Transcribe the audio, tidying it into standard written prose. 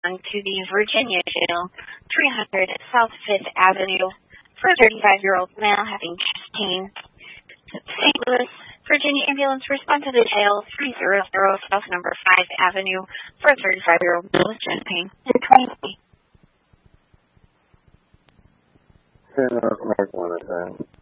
on to the Virginia jail, 300 South 5th Avenue, for a 35-year-old male having chest pain. St. Louis, Virginia ambulance respond to the jail, 300 South number 5 Avenue, for a 35-year-old male with chest pain. Mark 1 at